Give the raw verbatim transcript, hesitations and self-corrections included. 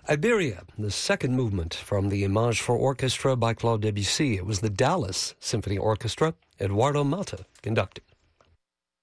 Iberia, the second movement from the Image for Orchestra by Claude Debussy. It was the Dallas Symphony Orchestra. Eduardo Mata conducted.